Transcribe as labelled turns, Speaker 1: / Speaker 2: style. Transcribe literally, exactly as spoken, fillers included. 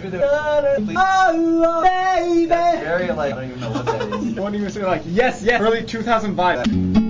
Speaker 1: after the oh, baby.
Speaker 2: That's very like I don't even know what that is.
Speaker 3: I won't even say like yes, yes. Early two thousand vibe.